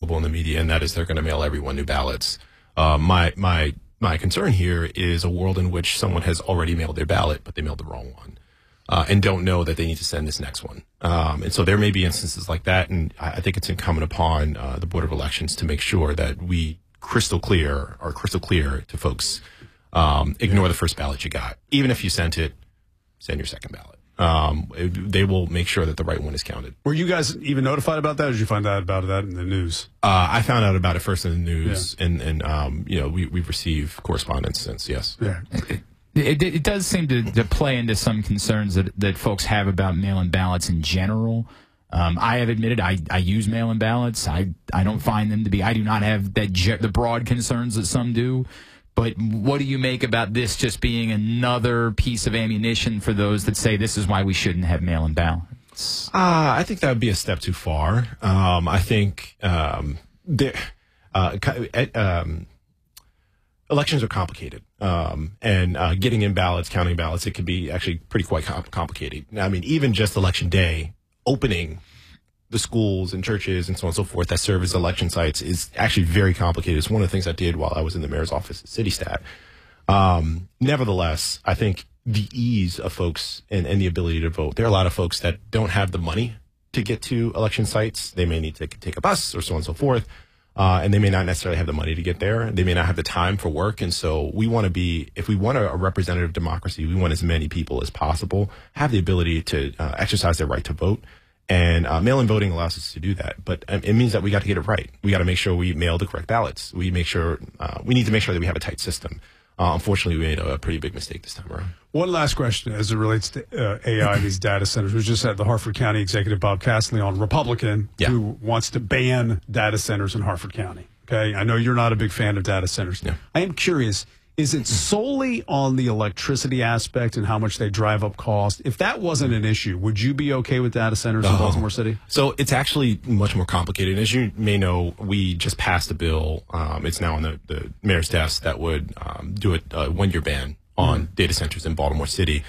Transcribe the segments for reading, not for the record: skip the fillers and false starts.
available in the media, and that is they're going to mail everyone new ballots. My concern here is a world in which someone has already mailed their ballot, but they mailed the wrong one, and don't know that they need to send this next one. And so there may be instances like that, and I think it's incumbent upon the Board of Elections to make sure that we crystal clear to folks. Ignore the first ballot you got. Even if you sent it, send your second ballot. They will make sure that the right one is counted. Were you guys even notified about that, or did you find out about that in the news? I found out about it first in the news, and we've received correspondence since, yes. Yeah. It does seem to play into some concerns that folks have about mail-in ballots in general. I have admitted I use mail-in ballots. I don't find them to be. I do not have the broad concerns that some do. But what do you make about this just being another piece of ammunition for those that say this is why we shouldn't have mail-in ballots? I think that would be a step too far. I think elections are complicated, and getting in ballots, counting ballots, it can be actually pretty quite complicated. I mean, even just election day, opening the schools and churches and so on and so forth that serve as election sites is actually very complicated. It's one of the things I did while I was in the mayor's office at CityStat. Nevertheless, I think the ease of folks and the ability to vote, there are a lot of folks that don't have the money to get to election sites. They may need to take a bus or so on and so forth, and they may not necessarily have the money to get there. They may not have the time for work. And so we want to if we want a representative democracy, we want as many people as possible have the ability to exercise their right to vote. And mail-in voting allows us to do that, but it means that we got to get it right. We got to make sure we mail the correct ballots. We need to make sure that we have a tight system. Unfortunately, we made a pretty big mistake this time around. One last question as it relates to AI and these data centers. We just had the Harford County Executive Bob Castley on, Republican, who wants to ban data centers in Harford County. Okay, I know you're not a big fan of data centers. Yeah. I am curious. Is it solely on the electricity aspect and how much they drive up cost? If that wasn't an issue, would you be okay with data centers in Baltimore City? So it's actually much more complicated. As you may know, we just passed a bill. It's now on the mayor's desk that would do a one-year ban on data centers in Baltimore City.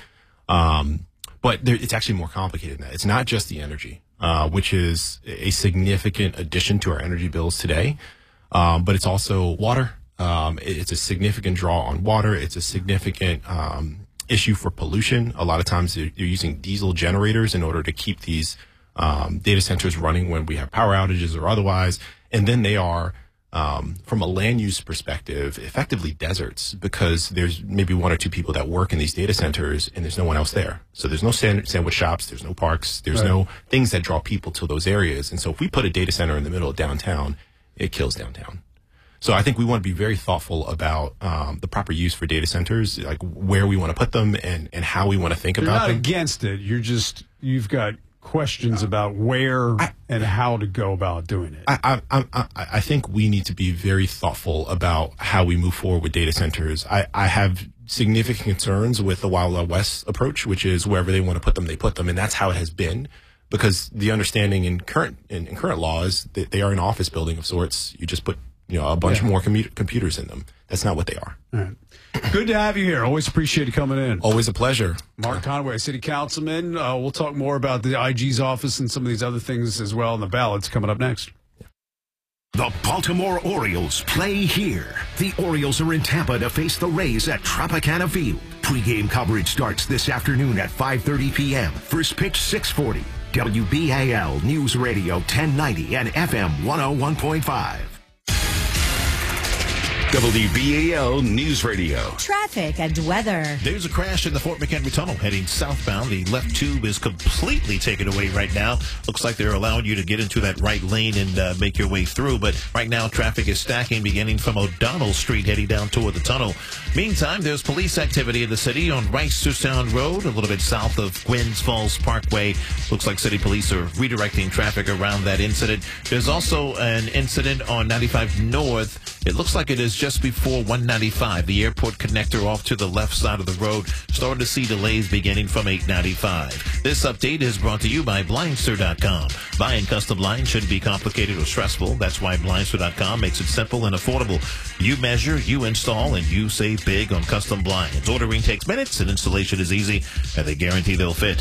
But it's actually more complicated than that. It's not just the energy, which is a significant addition to our energy bills today, but it's also water. It's a significant draw on water. It's a significant issue for pollution. A lot of times they're using diesel generators in order to keep these data centers running when we have power outages or otherwise. And then they are, from a land use perspective, effectively deserts because there's maybe one or two people that work in these data centers and there's no one else there. So there's no sandwich shops, there's no parks, there's no things that draw people to those areas. And so if we put a data center in the middle of downtown, it kills downtown. So I think we want to be very thoughtful about the proper use for data centers, like where we want to put them and how we want to think about them. You're not against it. You've got questions about where and how to go about doing it. I think we need to be very thoughtful about how we move forward with data centers. I have significant concerns with the Wild Wild West approach, which is wherever they want to put them, they put them, and that's how it has been. Because the understanding in current law is that they are an office building of sorts. You just put a bunch more computers in them. That's not what they are. All right. Good to have you here. Always appreciate you coming in. Always a pleasure. Mark Conway, City Councilman. We'll talk more about the IG's office and some of these other things as well, and the ballots coming up next. The Baltimore Orioles play here. The Orioles are in Tampa to face the Rays at Tropicana Field. Pre-game coverage starts this afternoon at 5:30 p.m. First pitch 6:40. WBAL News Radio 1090 and FM 101.5. WBAL News Radio. Traffic and weather. There's a crash in the Fort McHenry Tunnel heading southbound. The left tube is completely taken away right now. Looks like they're allowing you to get into that right lane and make your way through. But right now, traffic is stacking beginning from O'Donnell Street heading down toward the tunnel. Meantime, there's police activity in the city on Rice to Sound Road, a little bit south of Gwynns Falls Parkway. Looks like city police are redirecting traffic around that incident. There's also an incident on 95 North. It looks like it is just before 195, the airport connector off to the left side of the road. Starting to see delays beginning from 895. This update is brought to you by Blindster.com. Buying custom blinds shouldn't be complicated or stressful. That's why Blindster.com makes it simple and affordable. You measure, you install, and you save big on custom blinds. Ordering takes minutes and installation is easy, and they guarantee they'll fit.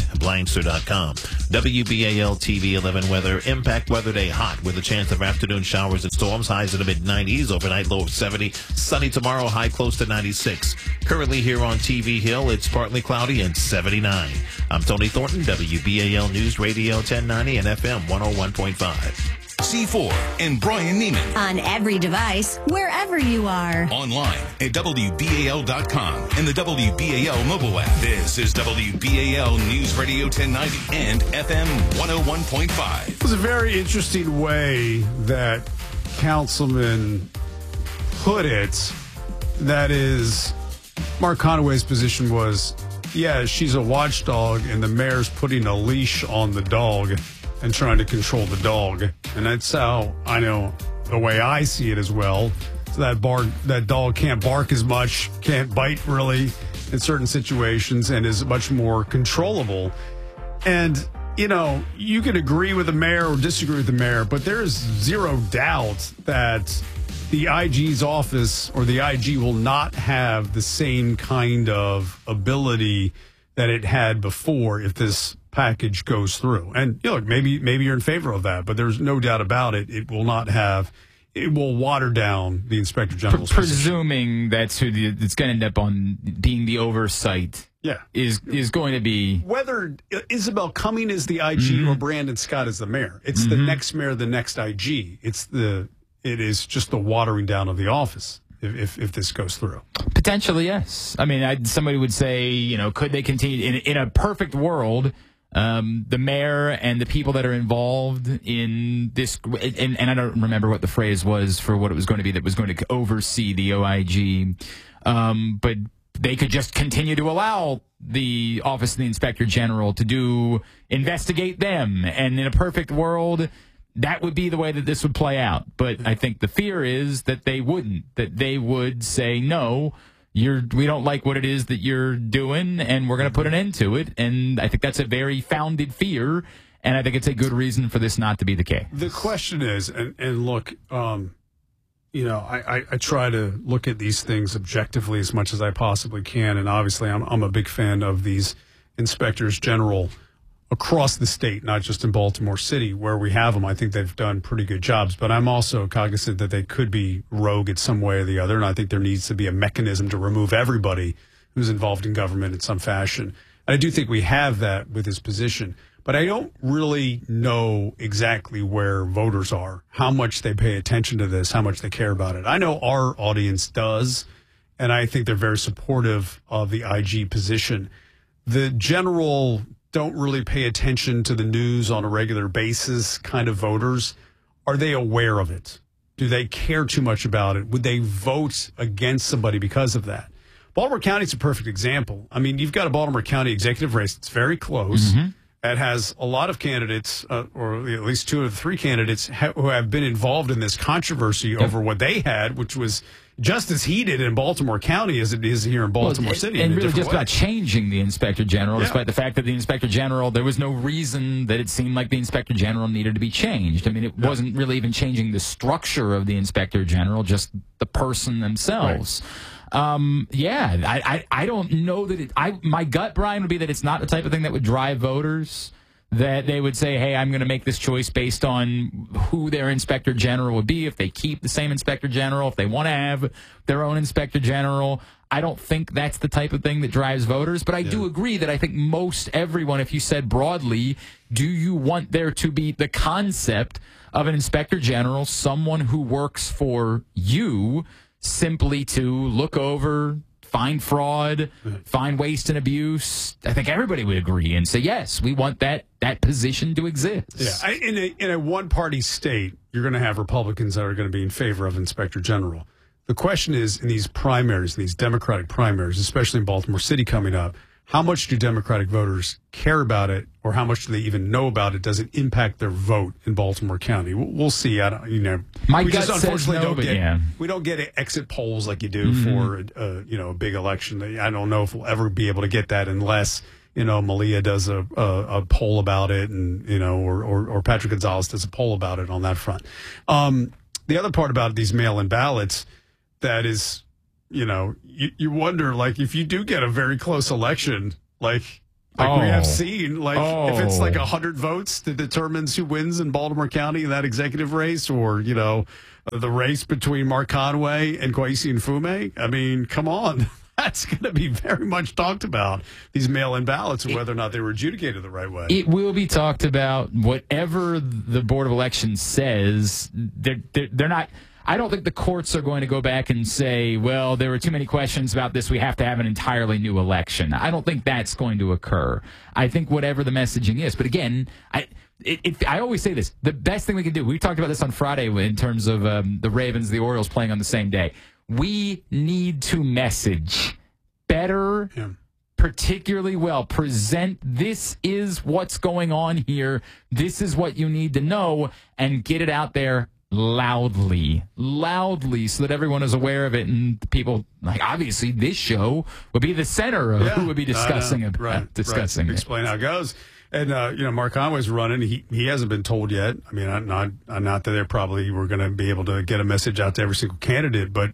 Blindster.com. WBAL TV 11 weather. Impact Weather Day hot with a chance of afternoon showers and thunderstorms, highs in the mid-90s, overnight low of 70. Sunny tomorrow, high close to 96. Currently here on TV Hill, it's partly cloudy and 79. I'm Tony Thornton, WBAL News Radio 1090 and FM 101.5. C4 and Brian Neiman. On every device, wherever you are. Online at WBAL.com and the WBAL mobile app. This is WBAL News Radio 1090 and FM 101.5. It was a very interesting way that Councilman put it. That is, Mark Conaway's position was, yeah, she's a watchdog, and the mayor's putting a leash on the dog and trying to control the dog. And that's how I know the way I see it as well. So that dog can't bark as much, can't bite really in certain situations, and is much more controllable. And, you know, you can agree with the mayor or disagree with the mayor, but there is zero doubt that the IG's office or the IG will not have the same kind of ability that it had before if this package goes through. And you know, maybe you're in favor of that, but there's no doubt about it. It will water down the Inspector General's presuming that's who it's going to end up on being the oversight. Yeah, is going to be whether Isabel Cumming is the IG or Brandon Scott is the mayor. It's the next mayor, the next IG. It is just the watering down of the office. If this goes through. Potentially, yes. I mean, somebody would say, you know, could they continue in a perfect world? The mayor and the people that are involved in this, and I don't remember what the phrase was for what it was going to be that was going to oversee the OIG, but they could just continue to allow the Office of the Inspector General to investigate them. And in a perfect world, that would be the way that this would play out. But I think the fear is that they wouldn't, that they would say, no, we don't like what it is that you're doing, and we're going to put an end to it. And I think that's a very founded fear, and I think it's a good reason for this not to be the case. The question is, and look, you know, I try to look at these things objectively as much as I possibly can, and obviously I'm a big fan of these inspectors general across the state, not just in Baltimore City, where we have them. I think they've done pretty good jobs, but I'm also cognizant that they could be rogue in some way or the other, and I think there needs to be a mechanism to remove everybody who's involved in government in some fashion. And I do think we have that with his position, but I don't really know exactly where voters are, how much they pay attention to this, how much they care about it. I know our audience does, and I think they're very supportive of the IG position. The general don't really pay attention to the news on a regular basis kind of voters. Are they aware of it? Do they care too much about it? Would they vote against somebody because of that? Baltimore County is a perfect example. I mean, you've got a Baltimore County executive race that's very close. It has a lot of candidates, or at least two of the three candidates who have been involved in this controversy over what they had, which was just as heated in Baltimore County as it is here in Baltimore City. And really just about changing the Inspector General, despite the fact that the Inspector General, there was no reason that it seemed like the Inspector General needed to be changed. I mean, it wasn't really even changing the structure of the Inspector General, just the person themselves. Right. I don't know that my gut, Brian, would be that it's not the type of thing that would drive voters, that they would say, hey, I'm going to make this choice based on who their Inspector General would be, if they keep the same Inspector General, if they want to have their own Inspector General. I don't think that's the type of thing that drives voters, but I do agree that I think most everyone, if you said broadly, do you want there to be the concept of an Inspector General, someone who works for you, simply to look over, find fraud, find waste and abuse? I think everybody would agree and say, yes, we want that position to exist. Yeah, in a one-party state, you're going to have Republicans that are going to be in favor of Inspector General. The question is, in these primaries, these Democratic primaries, especially in Baltimore City coming up, how much do Democratic voters care about it, or how much do they even know about it? Does it impact their vote in Baltimore County? We'll see. My gut says no, we don't get exit polls like you do for a big election. I don't know if we'll ever be able to get that unless Malia does a poll about it, and or Patrick Gonzalez does a poll about it on that front. The other part about these mail-in ballots, that is, you wonder, like, if you do get a very close election, like, Like we have seen, if it's like 100 votes that determines who wins in Baltimore County in that executive race, or, the race between Mark Conway and Kwesi Mfume, I mean, come on. That's going to be very much talked about, these mail-in ballots, and whether or not they were adjudicated the right way. It will be talked about. Whatever the Board of Elections says, they're not. I don't think the courts are going to go back and say, well, there were too many questions about this, we have to have an entirely new election. I don't think that's going to occur. I think whatever the messaging is. But again, I always say this, the best thing we can do, we talked about this on Friday in terms of the Ravens, the Orioles playing on the same day. We need to message better, particularly well. Present, this is what's going on here. This is what you need to know, and get it out there loudly, so that everyone is aware of it. And people, obviously, this show would be the center of who would be discussing it. Explain how it goes. And, Mark Conway's running. He hasn't been told yet. I mean, not that they're probably were going to be able to get a message out to every single candidate, but,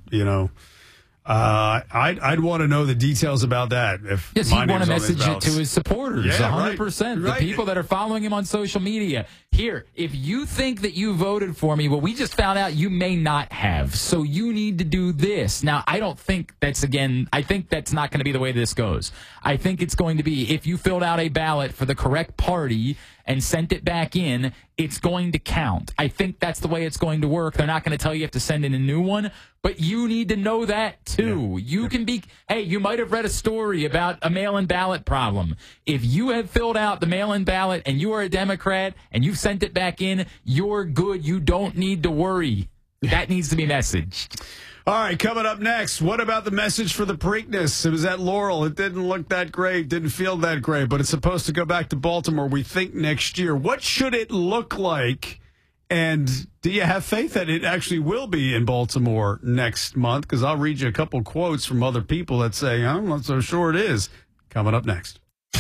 I'd want to know the details about that. Yes, he'd want to message it to his supporters, 100%. Right. The people that are following him on social media. Here, if you think that you voted for me, well, we just found out you may not have, so you need to do this. Now, I think that's not going to be the way this goes. I think it's going to be, if you filled out a ballot for the correct party and sent it back in, it's going to count. I think that's the way it's going to work. They're not going to tell you have to send in a new one, but you need to know that too. You can be, you might have read a story about a mail-in ballot problem. If you have filled out the mail-in ballot and you are a Democrat and you've sent it back in, you're good. You don't need to worry. That needs to be messaged. All right, coming up next, what about the message for the Preakness? It was at Laurel. It didn't look that great, didn't feel that great, but it's supposed to go back to Baltimore, we think, next year. What should it look like? And do you have faith that it actually will be in Baltimore next month? Because I'll read you a couple quotes from other people that say, I'm not so sure it is. Coming up next.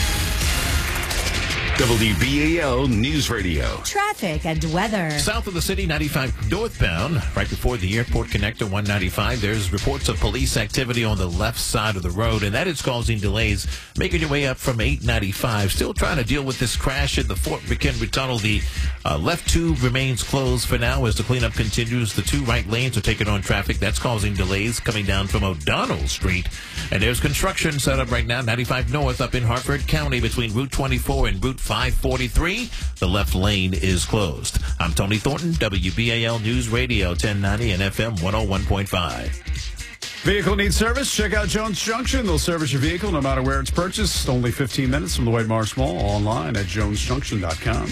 WBAL News Radio. Traffic and weather. South of the city, 95 northbound, right before the airport connector 195. There's reports of police activity on the left side of the road, and that is causing delays. Making your way up from 895. Still trying to deal with this crash in the Fort McHenry Tunnel. The left tube remains closed for now as the cleanup continues. The two right lanes are taking on traffic. That's causing delays coming down from O'Donnell Street. And there's construction set up right now, 95 north up in Harford County between Route 24 and Route 543. The left lane is closed. I'm Tony Thornton, WBAL News Radio 1090 and FM 101.5. Vehicle needs service? Check out Jones Junction. They'll service your vehicle no matter where it's purchased. Only 15 minutes from the White Marsh Mall. Online at jonesjunction.com.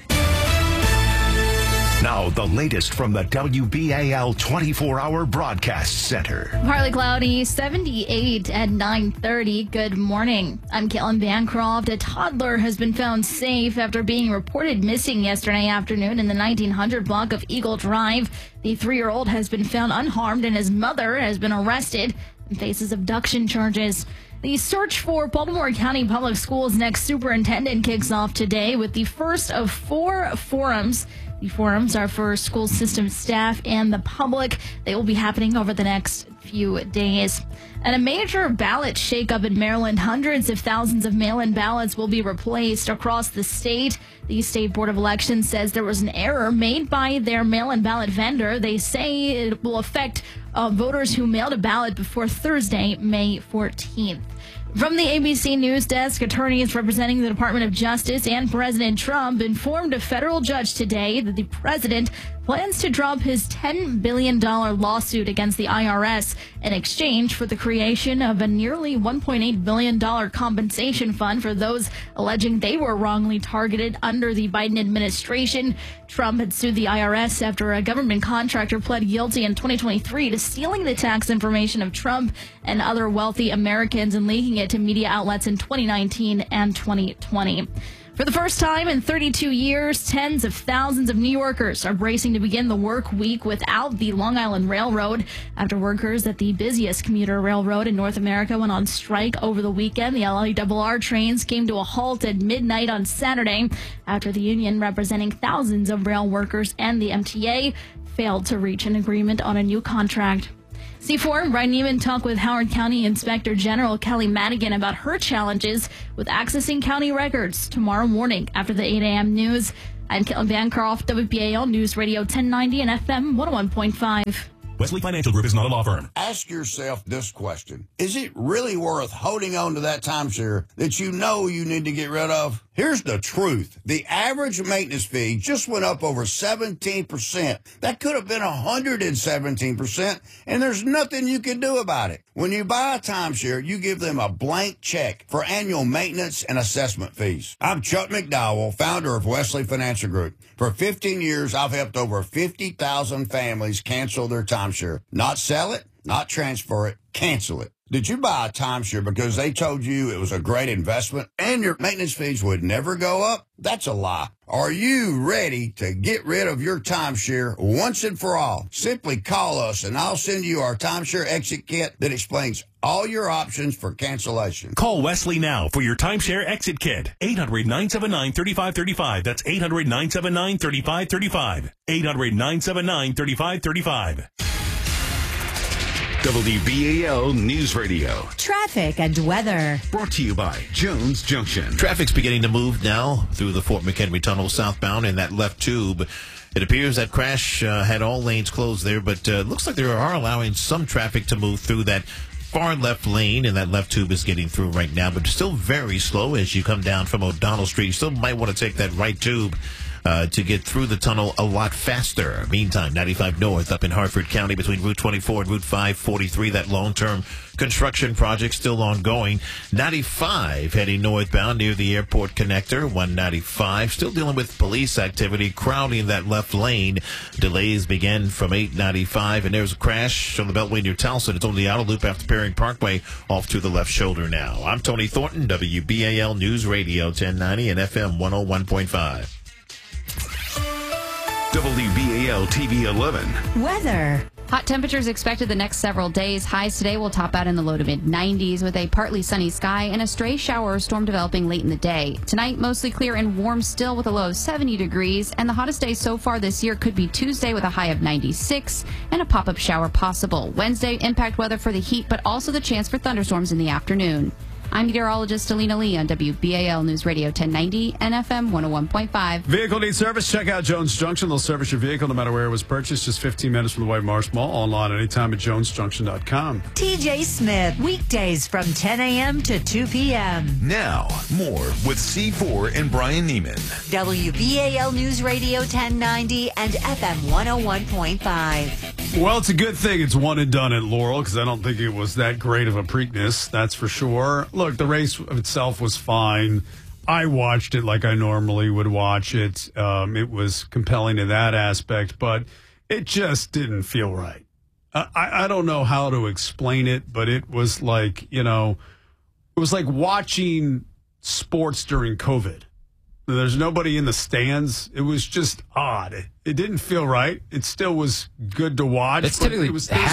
Now, the latest from the WBAL 24-hour broadcast center. Partly cloudy, 78 at 9:30. Good morning. I'm Kellen Bancroft. A toddler has been found safe after being reported missing yesterday afternoon in the 1900 block of Eagle Drive. The 3-year-old has been found unharmed, and his mother has been arrested and faces abduction charges. The search for Baltimore County Public Schools' next superintendent kicks off today with the first of 4 forums. The forums are for school system staff and the public. They will be happening over the next few days. And a major ballot shakeup in Maryland. Hundreds of thousands of mail-in ballots will be replaced across the state. The State Board of Elections says there was an error made by their mail-in ballot vendor. They say it will affect voters who mailed a ballot before Thursday, May 14th. From the ABC News Desk, attorneys representing the Department of Justice and President Trump informed a federal judge today that the president plans to drop his $10 billion lawsuit against the IRS in exchange for the creation of a nearly $1.8 billion compensation fund for those alleging they were wrongly targeted under the Biden administration. Trump had sued the IRS after a government contractor pled guilty in 2023 to stealing the tax information of Trump and other wealthy Americans and leaking it to media outlets in 2019 and 2020. For the first time in 32 years, tens of thousands of New Yorkers are bracing to begin the work week without the Long Island Railroad. After workers at the busiest commuter railroad in North America went on strike over the weekend, the LIRR trains came to a halt at midnight on Saturday after the union representing thousands of rail workers and the MTA failed to reach an agreement on a new contract. C4 and Brian Neiman talk with Howard County Inspector General Kelly Madigan about her challenges with accessing county records tomorrow morning after the 8 a.m. news. I'm Caitlin Bancroft, WBAL News Radio 1090 and FM 101.5. Wesley Financial Group is not a law firm. Ask yourself this question. Is it really worth holding on to that timeshare that you know you need to get rid of? Here's the truth. The average maintenance fee just went up over 17%. That could have been 117%, and there's nothing you can do about it. When you buy a timeshare, you give them a blank check for annual maintenance and assessment fees. I'm Chuck McDowell, founder of Wesley Financial Group. For 15 years, I've helped over 50,000 families cancel their timeshare. Not sell it, not transfer it, cancel it. Did you buy a timeshare because they told you it was a great investment and your maintenance fees would never go up? That's a lie. Are you ready to get rid of your timeshare once and for all? Simply call us and I'll send you our timeshare exit kit that explains all your options for cancellation. Call Wesley now for your timeshare exit kit. 800-979-3535. That's 800-979-3535. 800-979-3535. WBAL News Radio. Traffic and weather. Brought to you by Jones Junction. Traffic's beginning to move now through the Fort McHenry Tunnel southbound in that left tube. It appears that crash had all lanes closed there, but looks like they are allowing some traffic to move through that far left lane, and that left tube is getting through right now, but still very slow as you come down from O'Donnell Street. You still might want to take that right tube to get through the tunnel a lot faster. Meantime, 95 North up in Hartford County between Route 24 and Route 543, that long-term construction project still ongoing. 95 heading northbound near the airport connector. 195 still dealing with police activity crowding that left lane. Delays began from 895, and there's a crash on the Beltway near Towson. It's on the outer loop after Perring Parkway off to the left shoulder now. I'm Tony Thornton, WBAL News Radio 1090 and FM 101.5. WBAL TV 11. Weather. Hot temperatures expected the next several days. Highs today will top out in the low to mid-90s with a partly sunny sky and a stray shower or storm developing late in the day. Tonight, mostly clear and warm still with a low of 70 degrees. And the hottest day so far this year could be Tuesday with a high of 96 and a pop-up shower possible. Wednesday, impact weather for the heat, but also the chance for thunderstorms in the afternoon. I'm meteorologist Alina Lee on WBAL News Radio 1090 and FM 101.5. Vehicle needs service? Check out Jones Junction. They'll service your vehicle no matter where it was purchased. Just 15 minutes from the White Marsh Mall. Online anytime at jonesjunction.com. TJ Smith. Weekdays from 10 a.m. to 2 p.m. Now, more with C4 and Brian Neiman. WBAL News Radio 1090 and FM 101.5. Well, it's a good thing it's one and done at Laurel because I don't think it was that great of a Preakness, that's for sure. Look, the race itself was fine. I watched it like I normally would watch it. It was compelling in that aspect, but it just didn't feel right. I don't know how to explain it, but it was like, it was like watching sports during COVID. There's nobody in the stands. It was just odd. It didn't feel right. It still was good to watch. It's typically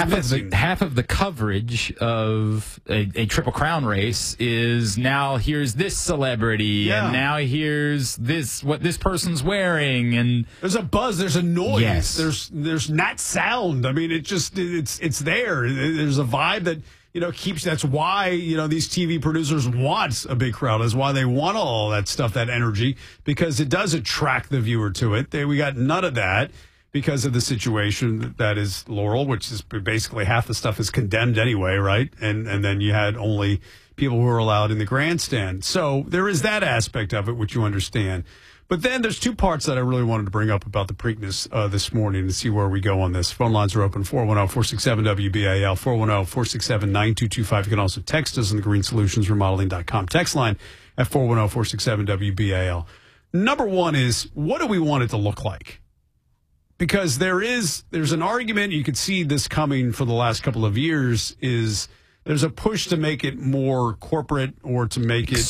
half of the coverage of a Triple Crown race is now here's this celebrity and now here's what this person's wearing, and there's a buzz, there's a noise, yes. there's not sound. I mean, it's there. There's a vibe that keeps. That's why these TV producers want a big crowd. That's why they want all that stuff, that energy, because it does attract the viewer to it. We got none of that because of the situation that is Laurel, which is basically half the stuff is condemned anyway, right? And then you had only people who were allowed in the grandstand. So there is that aspect of it, which you understand. But then there's two parts that I really wanted to bring up about the Preakness this morning to see where we go on this. Phone lines are open, 410-467-WBAL, 410-467-9225. You can also text us on the greensolutionsremodeling.com text line at 410-467-WBAL. Number one is, what do we want it to look like? Because there's an argument, you could see this coming for the last couple of years, is there's a push to make it more corporate or to make it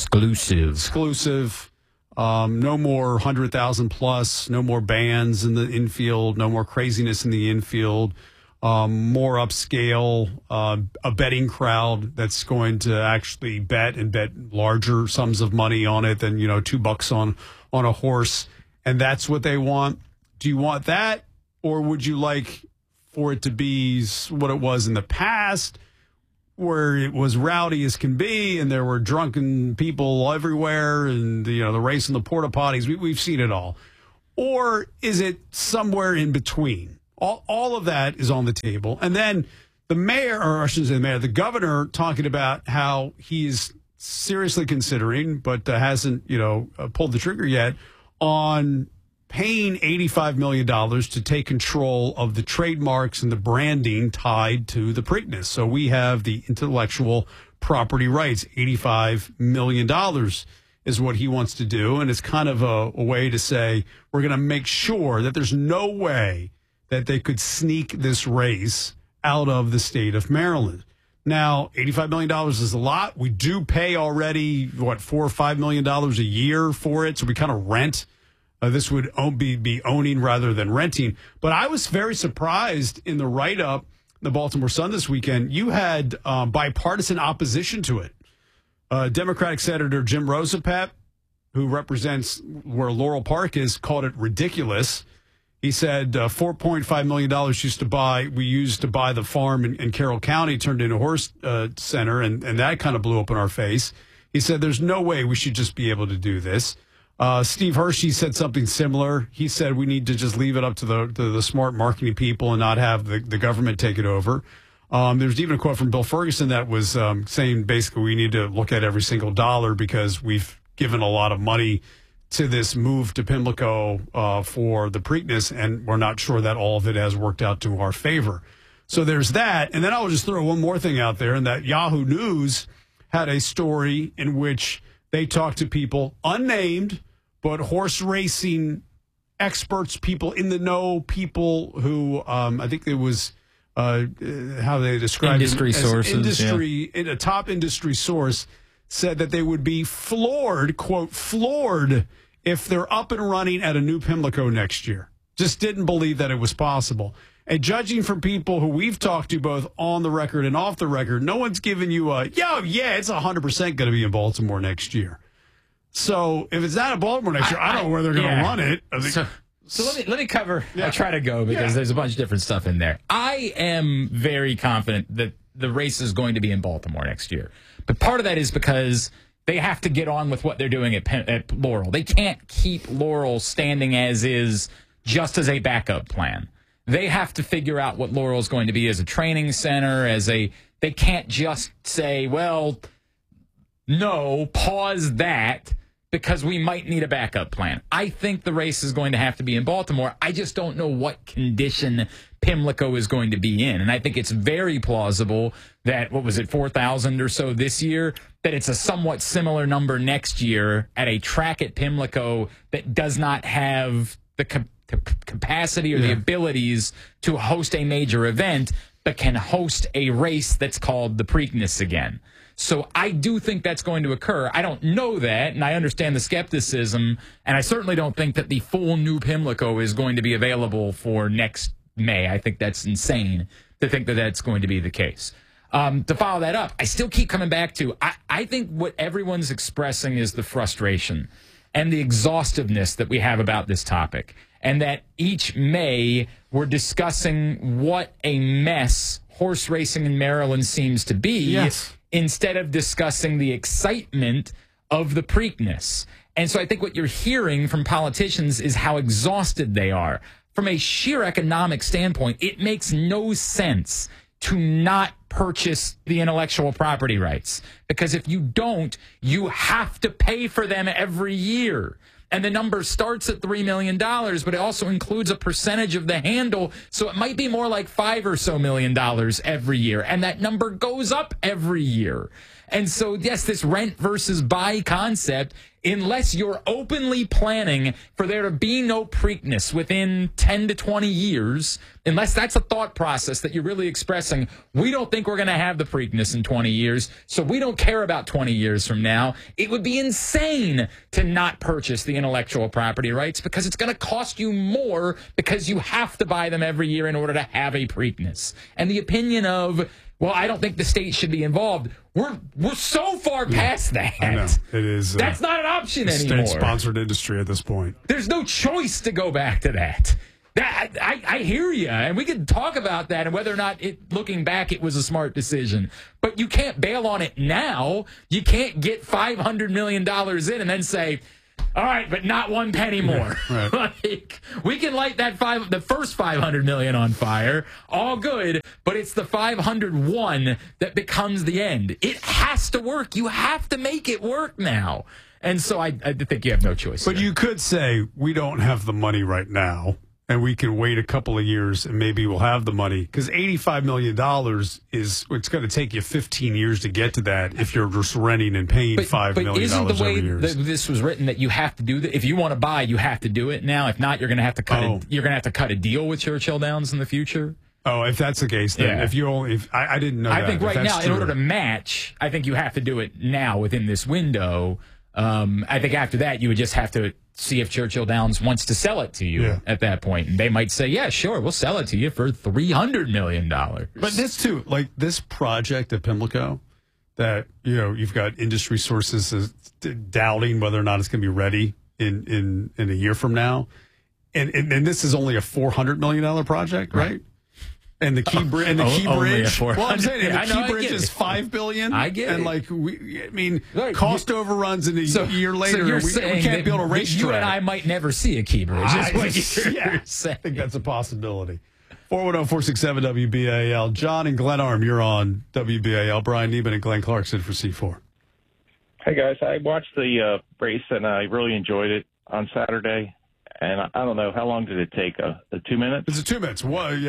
exclusive. No more 100,000 plus, no more bands in the infield, no more craziness in the infield, more upscale, a betting crowd that's going to actually bet and bet larger sums of money on it than, $2 on a horse. And that's what they want. Do you want that? Or would you like for it to be what it was in the past, where it was rowdy as can be, and there were drunken people everywhere, and the race in the porta potties. We've seen it all. Or is it somewhere in between? All of that is on the table. And then the mayor, or I shouldn't say the mayor, the governor talking about how he's seriously considering, but hasn't, pulled the trigger yet on paying $85 million to take control of the trademarks and the branding tied to the Preakness. So we have the intellectual property rights. $85 million is what he wants to do. And it's kind of a way to say, we're going to make sure that there's no way that they could sneak this race out of the state of Maryland. Now, $85 million is a lot. We do pay already, $4 or $5 million a year for it. So we kind of rent. This would be owning rather than renting. But I was very surprised in the write-up, the Baltimore Sun this weekend, you had bipartisan opposition to it. Democratic Senator Jim Rosapep, who represents where Laurel Park is, called it ridiculous. He said $4.5 million we used to buy the farm in Carroll County, turned into a horse center, and that kind of blew up in our face. He said there's no way we should just be able to do this. Steve Hershey said something similar. He said we need to just leave it up to the smart marketing people and not have the government take it over. There's even a quote from Bill Ferguson that was saying basically we need to look at every single dollar because we've given a lot of money to this move to Pimlico for the Preakness, and we're not sure that all of it has worked out to our favor. So there's that. And then I'll just throw one more thing out there, and that Yahoo News had a story in which they talked to people unnamed, but horse racing experts, people in the know, people who I think it was how they described industry sources, a top industry source said that they would be floored, quote, floored if they're up and running at a new Pimlico next year. Just didn't believe that it was possible. And judging from people who we've talked to both on the record and off the record, no one's giving you it's 100% going to be in Baltimore next year. So if it's not in Baltimore next year, I don't know where they're going to run it. So let me cover. Yeah. I'll try to go because there's a bunch of different stuff in there. I am very confident that the race is going to be in Baltimore next year. But part of that is because they have to get on with what they're doing at Laurel. They can't keep Laurel standing as is just as a backup plan. They have to figure out what Laurel is going to be as a training center, they can't just say, well, no, pause that because we might need a backup plan. I think the race is going to have to be in Baltimore. I just don't know what condition Pimlico is going to be in. And I think it's very plausible that, 4,000 or so this year, that it's a somewhat similar number next year at a track at Pimlico that does not have the capacity or the abilities to host a major event, but can host a race that's called the Preakness again. So I do think that's going to occur. I don't know that, and I understand the skepticism, and I certainly don't think that the full new Pimlico is going to be available for next May. I think that's insane to think that that's going to be the case. To follow that up, I still keep coming back to, I think what everyone's expressing is the frustration and the exhaustiveness that we have about this topic, and that each May we're discussing what a mess horse racing in Maryland seems to be. Yes. Instead of discussing the excitement of the Preakness. And so I think what you're hearing from politicians is how exhausted they are. From a sheer economic standpoint, it makes no sense to not purchase the intellectual property rights. Because if you don't, you have to pay for them every year. And the number starts at $3 million, but it also includes a percentage of the handle. So it might be more like $5 or so million every year. And that number goes up every year. And so, yes, this rent versus buy concept, unless you're openly planning for there to be no Preakness within 10 to 20 years, unless that's a thought process that you're really expressing, we don't think we're going to have the Preakness in 20 years, so we don't care about 20 years from now. It would be insane to not purchase the intellectual property rights because it's going to cost you more because you have to buy them every year in order to have a Preakness. And the opinion of, well, I don't think the state should be involved. We're so far past that. I know. It is. That's not an option anymore. State-sponsored industry at this point. There's no choice to go back to that. I hear you, and we can talk about that and whether or not looking back, it was a smart decision. But you can't bail on it now. You can't get $500 million in and then say, all right, but not one penny more. Right. Like, we can light the first $500 million on fire, all good, but it's the 501 that becomes the end. It has to work. You have to make it work now. And so I think you have no choice. But you could say, we don't have the money right now, and we can wait a couple of years, and maybe we'll have the money. Because $85 million it's going to take you 15 years to get to that if you're just renting and paying $5 million isn't the way every year. This was written that you have to do that? If you want to buy, you have to do it now. If not, you're going to have to cut a deal with Churchill Downs in the future. Oh, if that's the case, then I didn't know that. I think right now, in order to match, I think you have to do it now within this window. I think after that, you would just have to see if Churchill Downs wants to sell it to you at that point. And they might say, yeah, sure, we'll sell it to you for $300 million. But this, too, like this project at Pimlico that, you've got industry sources doubting whether or not it's going to be ready in a year from now. And this is only a $400 million project, right? And the key bridge. Well, I'm saying the key bridge is $5 billion. I get it. And cost overruns in a year later. So we can't build a racetrack. You and I might never see a key bridge. I think that's a possibility. 410-467-WBAL. John and Glenarm, you're on WBAL. Brian Neiman and Glenn Clarkson for C4. Hey guys, I watched the race and I really enjoyed it on Saturday. And I don't know, how long did it take? 2 minutes? It's 2 minutes.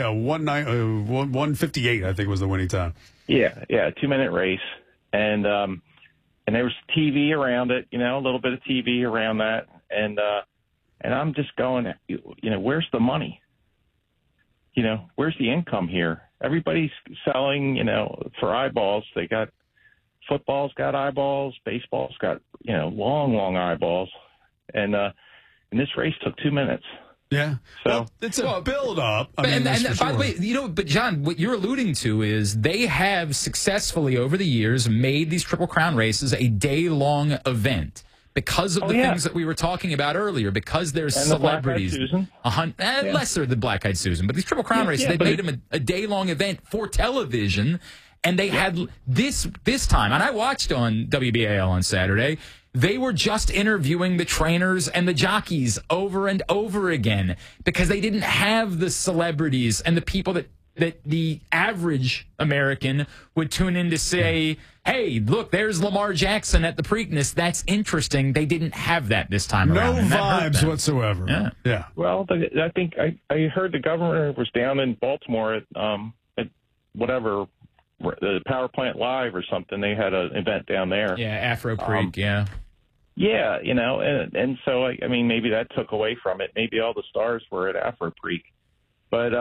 1:58, I think, was the winning time. Yeah, 2-minute race. And there was TV around it, a little bit of TV around that. And I'm just going, where's the money? Where's the income here? Everybody's selling, for eyeballs. They got football's got eyeballs, baseball's got, long, long eyeballs. And this race took 2 minutes. Yeah. So it's a build-up. And by the way, but John, what you're alluding to is they have successfully over the years made these Triple Crown races a day-long event because of the things that we were talking about earlier. Because there's celebrities, lesser than Black Eyed Susan, but these Triple Crown races, they made them a day-long event for television. And they had this time, and I watched on WBAL on Saturday. They were just interviewing the trainers and the jockeys over and over again because they didn't have the celebrities and the people that the average American would tune in to say, hey, look, there's Lamar Jackson at the Preakness. That's interesting. They didn't have that this time around. No vibes whatsoever. Yeah. Well, I think I heard the governor was down in Baltimore at whatever, the Power Plant Live or something. They had an event down there. Yeah, Afro Preak, Yeah, and so, maybe that took away from it. Maybe all the stars were at Afro Preak. But,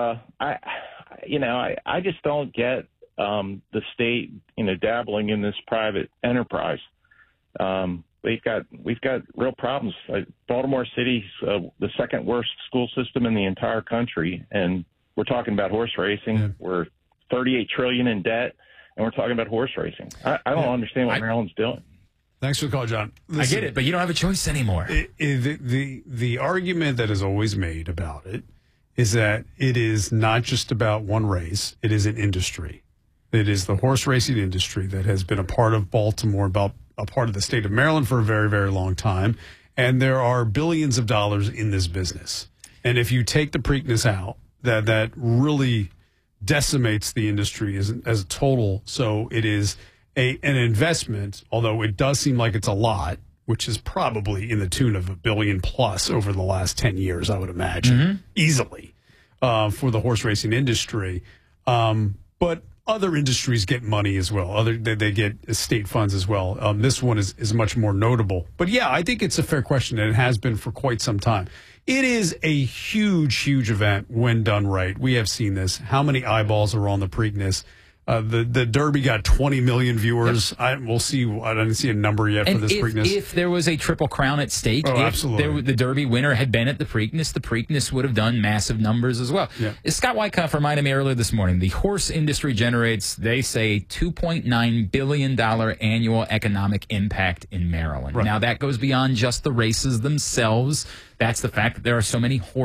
I just don't get the state, dabbling in this private enterprise. We've got real problems. Baltimore City's the second worst school system in the entire country, and we're talking about horse racing. Yeah. We're $38 trillion in debt, and we're talking about horse racing. I don't understand what Maryland's doing. Thanks for the call, John. Listen, I get it, but you don't have a choice anymore. The argument that is always made about it is that it is not just about one race. It is an industry. It is the horse racing industry that has been a part of Baltimore, about a part of the state of Maryland for a very, very long time. And there are billions of dollars in this business. And if you take the Preakness out, that really decimates the industry as a total. So it is an investment, although it does seem like it's a lot, which is probably in the tune of $1 billion plus over the last 10 years, I would imagine, easily, for the horse racing industry. But other industries get money as well. They get state funds as well. This one is much more notable. But yeah, I think it's a fair question, and it has been for quite some time. It is a huge, huge event when done right. We have seen this. How many eyeballs are on the Preakness? The Derby got 20 million viewers. Yep. We'll see. I didn't see a number yet for this Preakness. If there was a Triple Crown at stake, absolutely. The Derby winner had been at the Preakness would have done massive numbers as well. Yep. Scott Wyckoff reminded me earlier this morning, the horse industry generates, they say, $2.9 billion annual economic impact in Maryland. Right. Now, that goes beyond just the races themselves. That's the fact that there are so many horse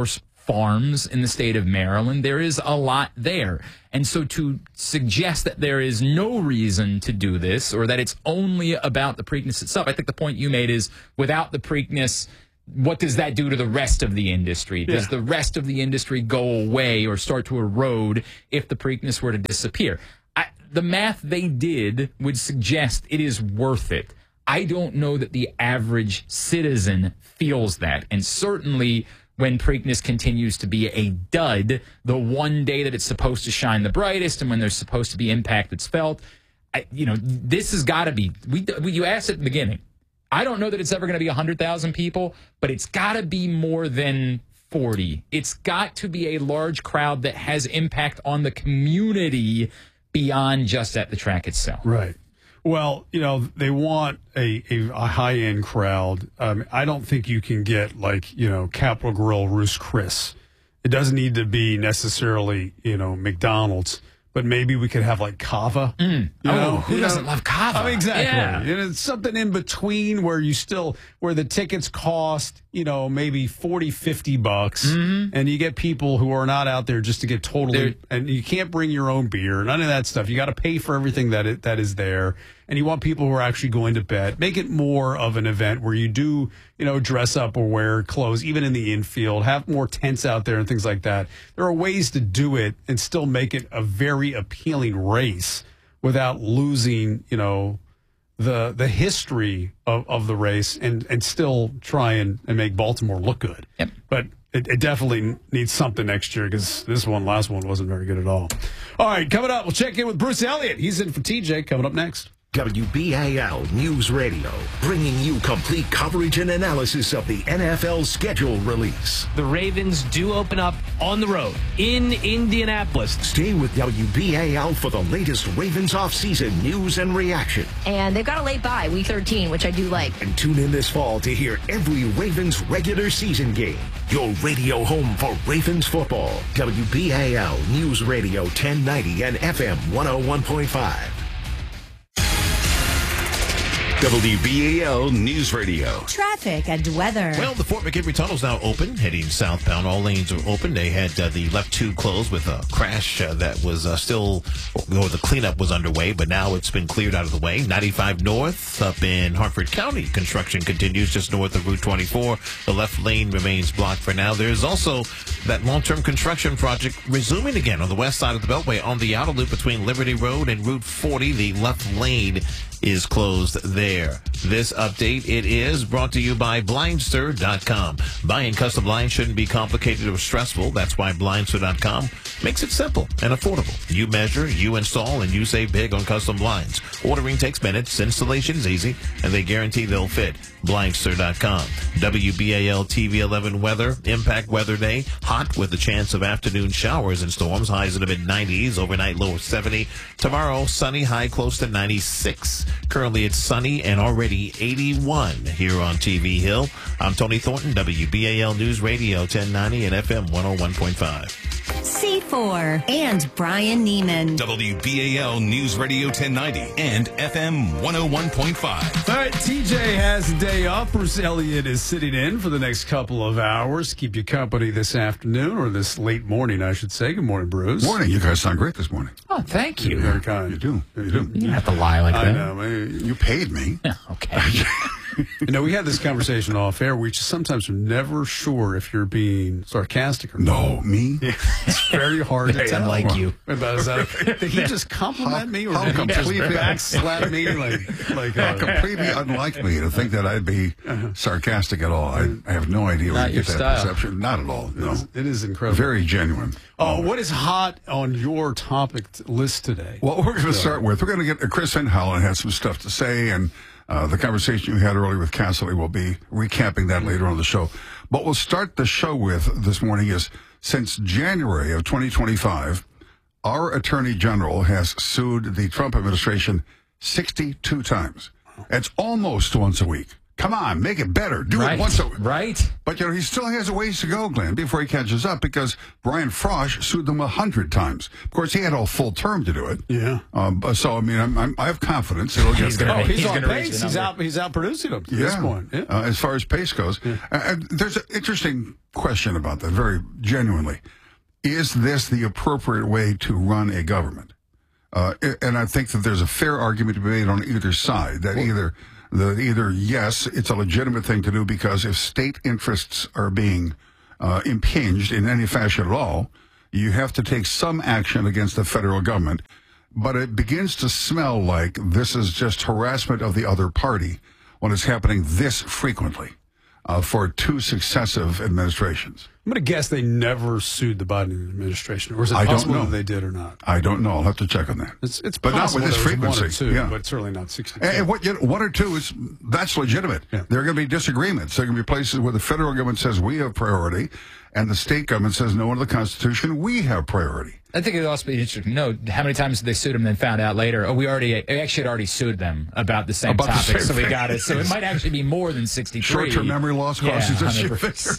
farms in the state of Maryland. There is a lot there. And so to suggest that there is no reason to do this or that it's only about the Preakness itself, I think the point you made is without the Preakness, what does that do to the rest of the industry? Does the rest of the industry go away or start to erode if the Preakness were to disappear? The math they did would suggest it is worth it. I don't know that the average citizen feels that. And certainly when Preakness continues to be a dud, the one day that it's supposed to shine the brightest and when there's supposed to be impact that's felt, this has got to be, you asked at the beginning, I don't know that it's ever going to be 100,000 people, but it's got to be more than 40. It's got to be a large crowd that has impact on the community beyond just at the track itself. Right. Well, they want a high-end crowd. I don't think you can get, Capital Grille, Ruth's Chris. It doesn't need to be necessarily, McDonald's, but maybe we could have, Cava. Who doesn't love Cava? Exactly. Yeah. It's something in between where where the tickets cost, maybe $40, $50, and you get people who are not out there just to get and you can't bring your own beer, none of that stuff. You got to pay for everything that is there. And you want people who are actually going to bet. Make it more of an event where you do, dress up or wear clothes, even in the infield, have more tents out there and things like that. There are ways to do it and still make it a very appealing race without losing, the history of the race and still try and make Baltimore look good. Yep. But it definitely needs something next year because last one wasn't very good at all. All right, coming up, we'll check in with Bruce Elliott. He's in for TJ coming up next. WBAL News Radio, bringing you complete coverage and analysis of the NFL schedule release. The Ravens do open up on the road in Indianapolis. Stay with WBAL for the latest Ravens offseason news and reaction. And they've got a late bye, week 13, which I do like. And tune in this fall to hear every Ravens regular season game. Your radio home for Ravens football. WBAL News Radio 1090 and FM 101.5. WBAL News Radio. Traffic and weather. Well, the Fort McHenry Tunnel is now open, heading southbound. All lanes are open. They had the left two closed with a crash that was the cleanup was underway, but now it's been cleared out of the way. 95 north up in Harford County. Construction continues just north of Route 24. The left lane remains blocked for now. There's also that long-term construction project resuming again on the west side of the Beltway on the outer loop between Liberty Road and Route 40. The left lane is closed there. This update, it is brought to you by Blindster.com. Buying custom blinds shouldn't be complicated or stressful. That's why Blindster.com makes it simple and affordable. You measure, you install, and you save big on custom blinds. Ordering takes minutes, installation is easy, and they guarantee they'll fit. Blindster.com. WBAL TV 11 weather, Impact Weather Day. Hot with a chance of afternoon showers and storms. Highs in the mid-90s. Overnight low of 70. Tomorrow, sunny, high close to 96. Currently, it's sunny and already 81 here on TV Hill. I'm Tony Thornton, WBAL News Radio 1090 and FM 101.5. C4 and Brian Neiman. WBAL News Radio 1090 and FM 101.5. All right, TJ has a day off. Bruce Elliott is sitting in for the next couple of hours. Keep you company this afternoon, or this late morning, I should say. Good morning, Bruce. Morning. You guys sound great this morning. Oh, thank you. You're very kind. You do. You do. You don't have to lie like that. I know. You paid me. Okay. We had this conversation off air. We just sometimes are never sure if you're being sarcastic or not. No, me? It's very hard to tell. Unlike you. Did he just compliment me or how did he just completely backslap me? Completely unlike me to think that I'd be sarcastic at all. I have no idea where you get that perception. Not at all. No. It is incredible. Very genuine. What is hot on your topic list today? Well, we're going to start with, we're going to get Chris Van Hollen had some stuff to say, and the conversation you had earlier with Cassidy, will be recapping that later on the show. But we'll start the show with this morning is, since January of 2025, our Attorney General has sued the Trump administration 62 times. It's almost once a week. Come on, make it better. Do right. it once. Right. But, he still has a ways to go, Glenn, before he catches up, because Brian Frosch sued them 100 times. Of course, he had a full term to do it. Yeah. So, I have confidence it'll get there. He's on pace. He's out producing them at this point. Yeah. As far as pace goes. There's an interesting question about that, very genuinely. Is this the appropriate way to run a government? And I think that there's a fair argument to be made on either side, that either yes, it's a legitimate thing to do, because if state interests are being impinged in any fashion at all, you have to take some action against the federal government. But it begins to smell like this is just harassment of the other party when it's happening this frequently for 2 successive administrations. I'm going to guess they never sued the Biden administration. Or is it I possible don't know. that they did or not? I don't know. I'll have to check on that. It's but not possible with this frequency. 1 or 2, yeah. but certainly not 60. And 1 or 2 that's legitimate. Yeah. There are going to be disagreements. There are going to be places where the federal government says we have priority, and the state government says no, under the Constitution we have priority. I think it would also be interesting to know how many times they sued them and then found out later, we actually had already sued them about the same topic, so we got it. So it might actually be more than 63. Short-term memory loss causes this.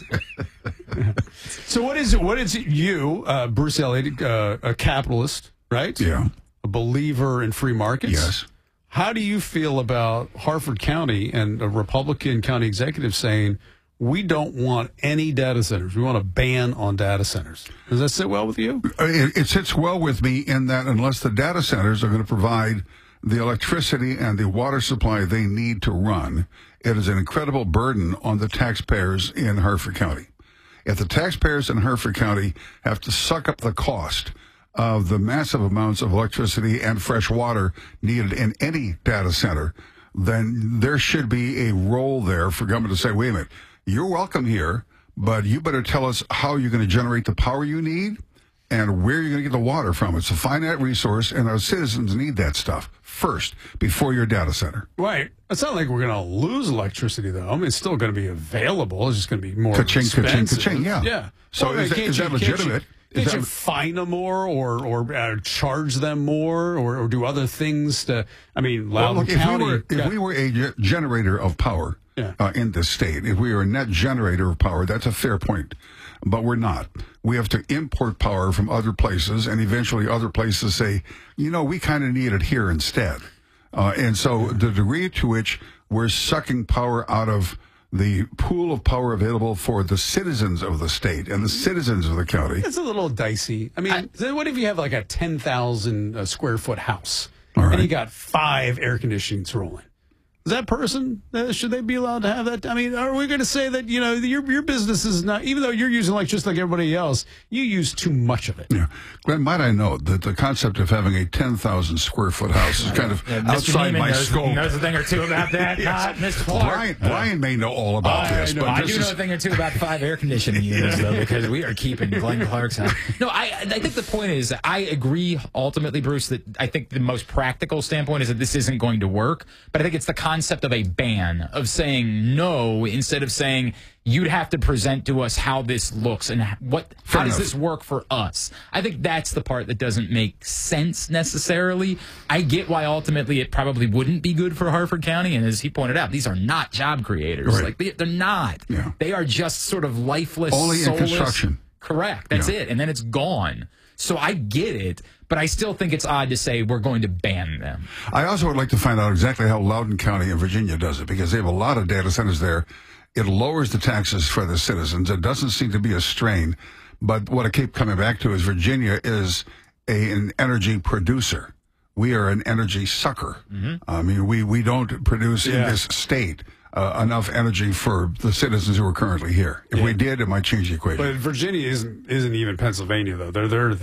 So what is you, Bruce Elliott, a capitalist, right? Yeah. A believer in free markets? Yes. How do you feel about Harford County and a Republican county executive saying, we don't want any data centers. We want a ban on data centers. Does that sit well with you? It sits well with me in that unless the data centers are going to provide the electricity and the water supply they need to run, it is an incredible burden on the taxpayers in Harford County. If the taxpayers in Harford County have to suck up the cost of the massive amounts of electricity and fresh water needed in any data center, then there should be a role there for government to say, wait a minute, you're welcome here, but you better tell us how you're going to generate the power you need and where you're going to get the water from. It's a finite resource, and our citizens need that stuff first before your data center. Right. It's not like we're going to lose electricity, though. I mean, it's still going to be available. It's just going to be more expensive. Ka-ching, yeah. Yeah. So is that legitimate? Can't you fine them more or charge them more or do other things to, Loudoun County. If we were a generator of power in this state, if we were a net generator of power, that's a fair point. But we're not. We have to import power from other places, and eventually other places say, we kind of need it here instead. And so the degree to which we're sucking power out of the pool of power available for the citizens of the state and the citizens of the county. It's a little dicey. What if you have like a 10,000 square foot house and you got 5 air conditionings rolling? Is that person, should they be allowed to have that? Are we going to say that, your business is not, even though you're using electricity like everybody else, you use too much of it? Yeah. Glenn, might I note that the concept of having a 10,000 square foot house is kind of outside my scope. Knows a thing or two about that. Not Mr. Clark. Brian may know all about this. But I do know a thing or two about 5 air conditioning units, though, because we are keeping Glenn Clark's house. No, I think the point is, I agree ultimately, Bruce, that I think the most practical standpoint is that this isn't going to work. But I think it's the concept of a ban, of saying no instead of saying you'd have to present to us how this looks and how does this work for us. I think that's the part that doesn't make sense necessarily. I get why ultimately it probably wouldn't be good for Harford County, and as he pointed out, these are not job creators. Right. Like they're not. Yeah. They are just sort of lifeless, only soulless. In construction. Correct. That's it, and then it's gone. So I get it, but I still think it's odd to say we're going to ban them. I also would like to find out exactly how Loudoun County in Virginia does it, because they have a lot of data centers there. It lowers the taxes for the citizens. It doesn't seem to be a strain. But what I keep coming back to is Virginia is an energy producer. We are an energy sucker. Mm-hmm. We don't produce in this state enough energy for the citizens who are currently here. If we did, it might change the equation. But Virginia isn't even Pennsylvania, though.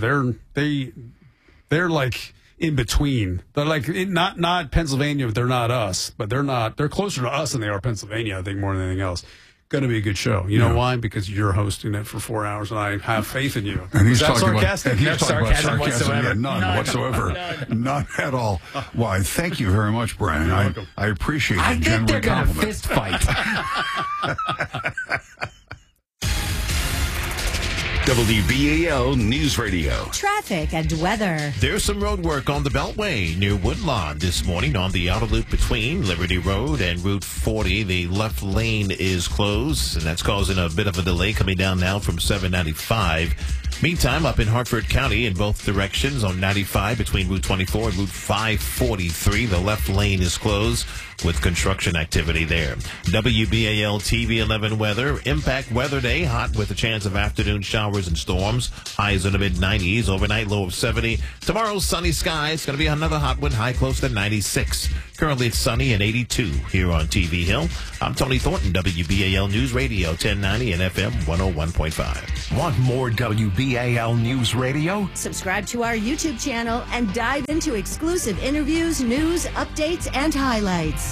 They're like in between. They're like not Pennsylvania, but they're not us. But they're closer to us than they are Pennsylvania, I think, more than anything else. Going to be a good show. You know why? Because you're hosting it for 4 hours, and I have faith in you. And he's talking sarcastic? About, and he's talking about sarcasm whatsoever. Yeah, none whatsoever. None at all. Why, thank you very much, Brian. I appreciate the genuine compliment. I think they're going to fist fight. WBAL News Radio. Traffic and weather. There's some road work on the Beltway near Woodlawn this morning on the outer loop between Liberty Road and Route 40. The left lane is closed, and that's causing a bit of a delay coming down now from 795. Meantime, up in Hartford County in both directions on 95 between Route 24 and Route 543, the left lane is closed with construction activity there. WBAL TV 11 weather. Impact weather day, hot with a chance of afternoon showers and storms. Highs in the mid-90s, overnight low of 70. Tomorrow, sunny skies. Going to be another hot one, high close to 96. Currently, it's sunny and 82 here on TV Hill. I'm Tony Thornton, WBAL News Radio 1090 and FM 101.5. Want more WBAL News Radio? Subscribe to our YouTube channel and dive into exclusive interviews, news, updates, and highlights.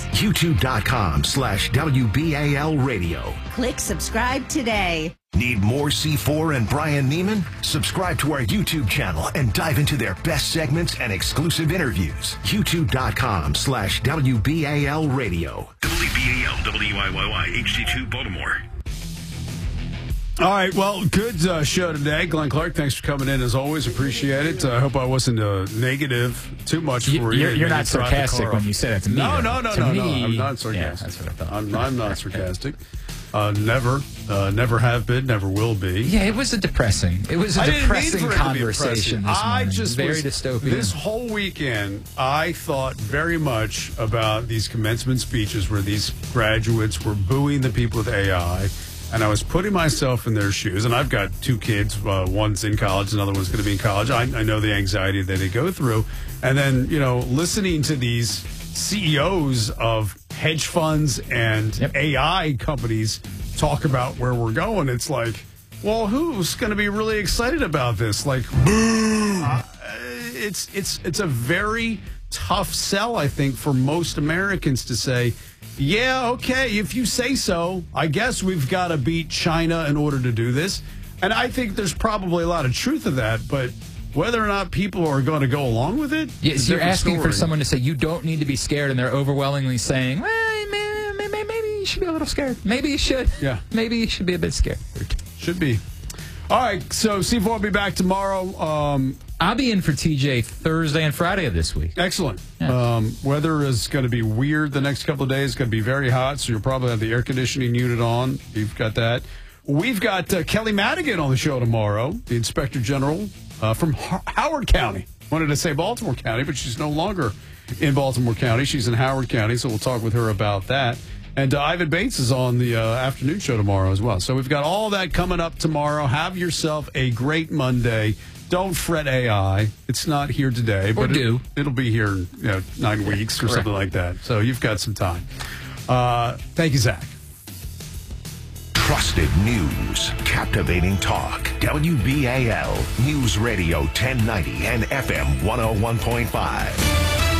YouTube.com/WBAL Radio. Click subscribe today. Need more C4 and Brian Neiman? Subscribe to our YouTube channel and dive into their best segments and exclusive interviews. YouTube.com/WBAL Radio. WBAL WIYY HD2 Baltimore. All right, well, good show today. Glenn Clark, thanks for coming in as always. Appreciate it. I hope I wasn't negative too much for you. You're not sarcastic when you say that to me. No. To me, I'm not sarcastic. Yeah, that's what I thought. I'm not sarcastic. Never have been, never will be. Yeah, it was a depressing conversation this morning. Very dystopian. This whole weekend, I thought very much about these commencement speeches where these graduates were booing the people with AI. And I was putting myself in their shoes, and I've got two kids. One's in college, another one's going to be in college. I know the anxiety that they go through. And then, listening to these CEOs of hedge funds and AI companies talk about where we're going, it's like, well, who's going to be really excited about this? Like, boo! It's a very tough sell, I think, for most Americans to say, yeah, okay, if you say so, I guess we've got to beat China in order to do this. And I think there's probably a lot of truth to that, but whether or not people are going to go along with it, yes, you're asking for someone to say you don't need to be scared, and they're overwhelmingly saying, well, maybe you should be a little scared. Maybe you should. Yeah. Maybe you should be a bit scared. Should be. All right, so C4 will be back tomorrow. I'll be in for TJ Thursday and Friday of this week. Excellent. Yeah. Weather is going to be weird the next couple of days. It's going to be very hot, so you'll probably have the air conditioning unit on. You've got that. We've got Kelly Madigan on the show tomorrow, the Inspector General from Howard County. Wanted to say Baltimore County, but she's no longer in Baltimore County. She's in Howard County, so we'll talk with her about that. And Ivan Bates is on the afternoon show tomorrow as well. So we've got all that coming up tomorrow. Have yourself a great Monday. Don't fret AI. It's not here today, but it'll be here in 9 weeks or something like that. So you've got some time. Thank you, Zach. Trusted news, captivating talk. WBAL News Radio 1090 and FM 101.5.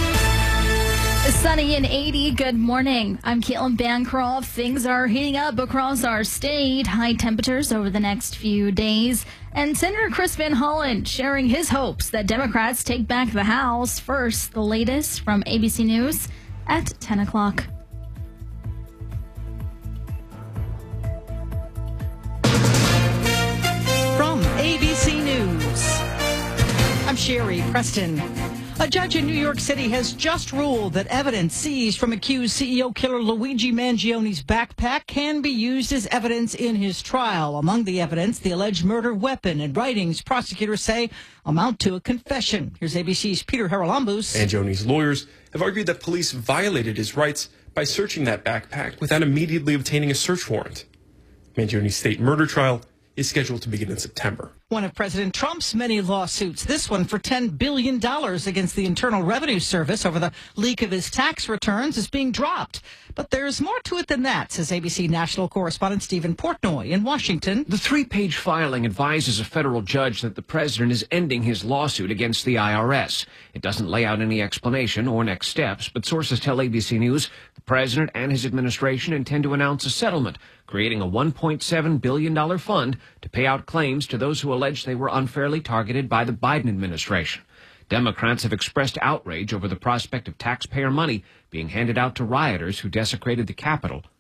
Sunny and 80. Good morning. I'm Caitlin Bancroft. Things are heating up across our state. High temperatures over the next few days. And Senator Chris Van Hollen sharing his hopes that Democrats take back the House. First, the latest from ABC News at 10 o'clock. From ABC News, I'm Sherry Preston. A judge in New York City has just ruled that evidence seized from accused CEO killer Luigi Mangioni's backpack can be used as evidence in his trial. Among the evidence, the alleged murder weapon and writings prosecutors say amount to a confession. Here's ABC's Peter Haralambous. Mangioni's lawyers have argued that police violated his rights by searching that backpack without immediately obtaining a search warrant. Mangioni's state murder trial is scheduled to begin in September. One of President Trump's many lawsuits, this one for $10 billion against the Internal Revenue Service over the leak of his tax returns, is being dropped. But there's more to it than that, says ABC national correspondent Stephen Portnoy in Washington. The 3-page filing advises a federal judge that the president is ending his lawsuit against the IRS. It doesn't lay out any explanation or next steps, but sources tell ABC News the president and his administration intend to announce a settlement, creating a $1.7 billion fund to pay out claims to those who allege they were unfairly targeted by the Biden administration. Democrats have expressed outrage over the prospect of taxpayer money being handed out to rioters who desecrated the Capitol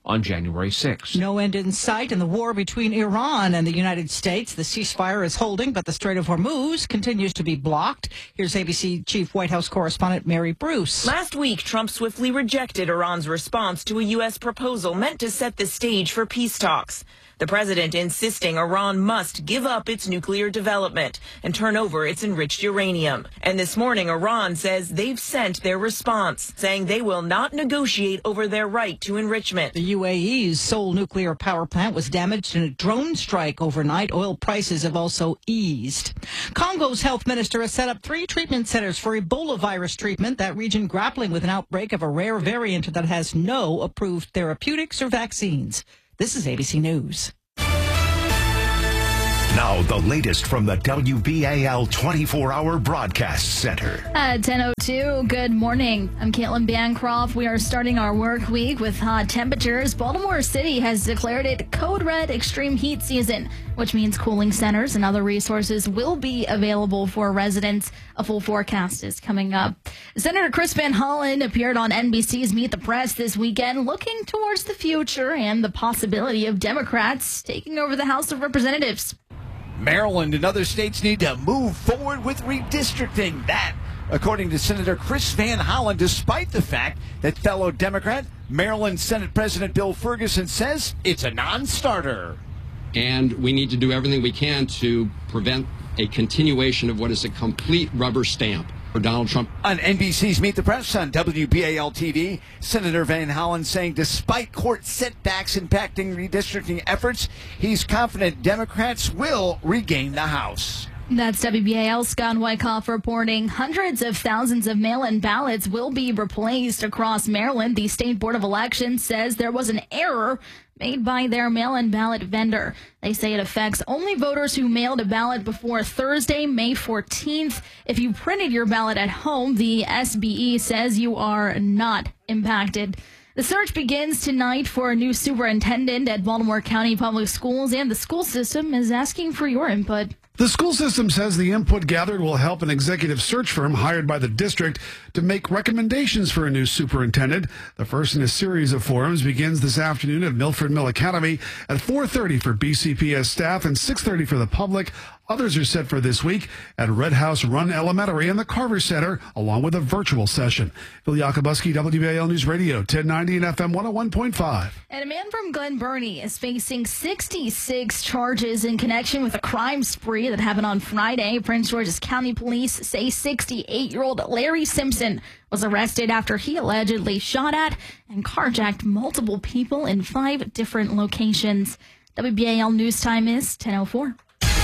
on January 6th. No end in sight in the war between Iran and the United States. The ceasefire is holding, but the Strait of Hormuz continues to be blocked. Here's ABC Chief White House correspondent Mary Bruce. Last week, Trump swiftly rejected Iran's response to a U.S. proposal meant to set the stage for peace talks. The president insisting Iran must give up its nuclear development and turn over its enriched uranium. And this morning, Iran says they've sent their response, saying they will not negotiate over their right to enrichment. The UAE's Seoul nuclear power plant was damaged in a drone strike overnight. Oil prices have also eased. Congo's health minister has set up 3 treatment centers for Ebola virus treatment, that region grappling with an outbreak of a rare variant that has no approved therapeutics or vaccines. This is ABC News. Now, the latest from the WBAL 24-hour broadcast center. At 10:02, good morning. I'm Caitlin Bancroft. We are starting our work week with hot temperatures. Baltimore City has declared it code red extreme heat season, which means cooling centers and other resources will be available for residents. A full forecast is coming up. Senator Chris Van Hollen appeared on NBC's Meet the Press this weekend, looking towards the future and the possibility of Democrats taking over the House of Representatives. Maryland and other states need to move forward with redistricting. That, according to Senator Chris Van Hollen, despite the fact that fellow Democrat, Maryland Senate President Bill Ferguson says it's a non-starter. And we need to do everything we can to prevent a continuation of what is a complete rubber stamp for Donald Trump. On NBC's Meet the Press on WBAL TV, Senator Van Hollen saying despite court setbacks impacting redistricting efforts, he's confident Democrats will regain the House. That's WBAL's Scott Wyckoff reporting. Hundreds of thousands of mail-in ballots will be replaced across Maryland. The State Board of Elections says there was an error made by their mail-in ballot vendor. They say it affects only voters who mailed a ballot before Thursday, May 14th. If you printed your ballot at home, the SBE says you are not impacted. The search begins tonight for a new superintendent at Baltimore County Public Schools, and the school system is asking for your input. The school system says the input gathered will help an executive search firm hired by the district to make recommendations for a new superintendent. The first in a series of forums begins this afternoon at Milford Mill Academy at 4:30 for BCPS staff and 6:30 for the public. Others are set for this week at Red House Run Elementary and the Carver Center, along with a virtual session. Phil Yakubuski, WBAL News Radio, 1090 and FM 101.5. And a man from Glen Burnie is facing 66 charges in connection with a crime spree that happened on Friday. Prince George's County Police say 68-year-old Larry Simpson was arrested after he allegedly shot at and carjacked multiple people in 5 different locations. WBAL News Time is 10:04.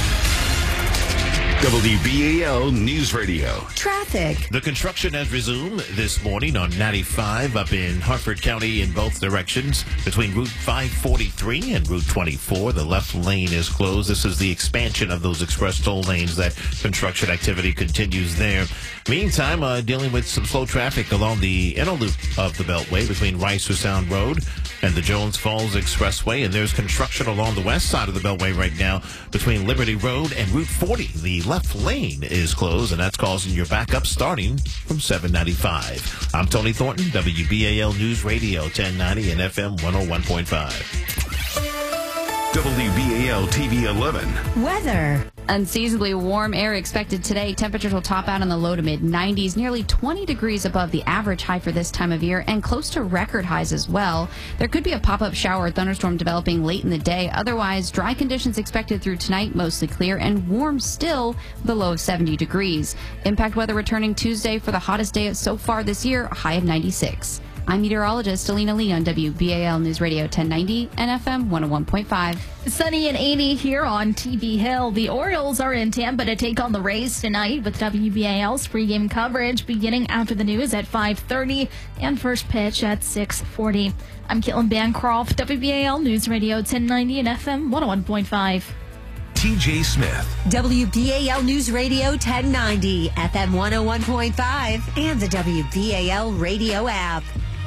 WBAL News Radio. Traffic. The construction has resumed this morning on 95 up in Harford County in both directions between Route 543 and Route 24. The left lane is closed. This is the expansion of those express toll lanes. That construction activity continues there. Meantime, dealing with some slow traffic along the inner loop of the Beltway between Rice to Sound Road and the Jones Falls Expressway. And there's construction along the west side of the Beltway right now between Liberty Road and Route 40. The left lane is closed, and that's causing your backup starting from 795. I'm Tony Thornton, WBAL News Radio, 1090 and FM 101.5. WBAL TV 11. Weather. Unseasonably warm air expected today. Temperatures will top out in the low to mid 90s, nearly 20 degrees above the average high for this time of year and close to record highs as well. There could be a pop-up shower or thunderstorm developing late in the day. Otherwise, dry conditions expected through tonight, mostly clear and warm still with a low of 70 degrees. Impact weather returning Tuesday for the hottest day so far this year, a high of 96. I'm meteorologist Alina Lee on WBAL News Radio 1090 and FM 101.5. Sunny and 80 here on TV Hill. The Orioles are in Tampa to take on the Rays tonight with WBAL's pregame coverage beginning after the news at 5:30 and first pitch at 6:40. I'm Caitlin Bancroft, WBAL News Radio 1090 and FM 101.5. TJ Smith. WBAL News Radio 1090, FM 101.5, and the WBAL radio app.